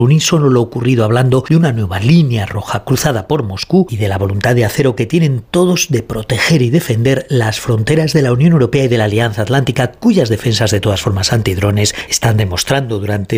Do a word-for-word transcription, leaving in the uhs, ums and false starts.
unísono lo ocurrido hablando de una nueva línea roja cruzada por Moscú y de la voluntad de acero que tienen todos de proteger y defender las fronteras de la Unión Europea y de la Alianza Atlántica, cuyas defensas de todas formas antidrones están demostrando durante